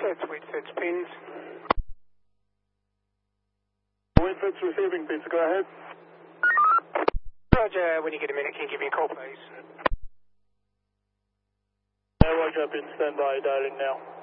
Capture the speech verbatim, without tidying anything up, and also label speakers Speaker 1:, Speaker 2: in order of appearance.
Speaker 1: Sets, Whitford's pins.
Speaker 2: Whitford's receiving pins, go ahead.
Speaker 1: Roger, when you get a minute, can you give me a call, please?
Speaker 2: Yeah, Roger, pin standby, dialing now.